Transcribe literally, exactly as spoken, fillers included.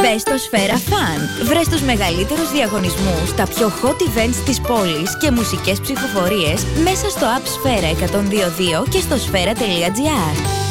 Μπες στο Σφαίρα Fun. Βρες τους μεγαλύτερους διαγωνισμούς, τα πιο hot events της πόλης και μουσικές ψηφοφορίες μέσα στο app Σφαίρα εκατόν δύο δύο και στο σφαίρα τελεία τζι άρ.